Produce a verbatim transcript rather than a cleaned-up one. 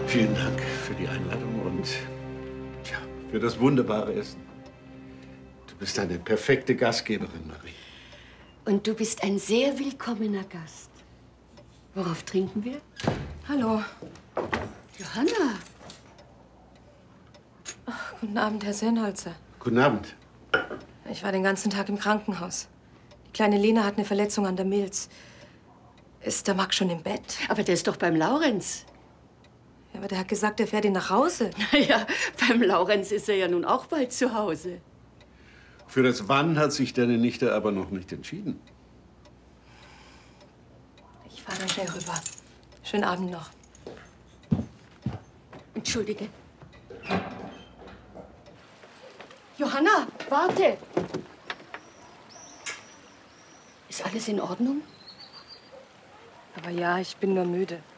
Vielen Dank für die Einladung und ja, für das wunderbare Essen. Du bist eine perfekte Gastgeberin, Marie. Und du bist ein sehr willkommener Gast. Worauf trinken wir? Hallo. Johanna. Ach, guten Abend, Herr Sennholzer. Guten Abend. Ich war den ganzen Tag im Krankenhaus. Die kleine Lena hat eine Verletzung an der Milz. Ist der Max schon im Bett? Aber der ist doch beim Laurenz. Ja, aber der hat gesagt, er fährt ihn nach Hause. Na ja, beim Laurenz ist er ja nun auch bald zu Hause. Für das Wann hat sich deine Nichte aber noch nicht entschieden. Ich fahre dann schnell rüber. Schönen Abend noch. Entschuldige. Johanna, warte! Ist alles in Ordnung? Aber ja, ich bin nur müde.